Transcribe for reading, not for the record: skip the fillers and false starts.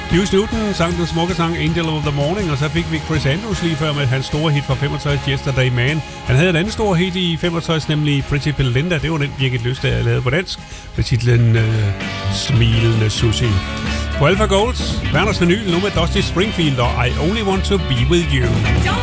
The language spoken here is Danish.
Hughes Newton sang den smukke sang Angel of the Morning, og så fik vi Chris Andrews lige før med hans store hit fra 65, Yesterday Man. Han havde et andet store hit i 65, nemlig Pretty Belinda. Det var den, Birgit Løsted lavede på dansk, med titlen Smilende Susie. På Alpha Golds, Werners vinyl nu med Dusty Springfield og I Only Want to Be With You.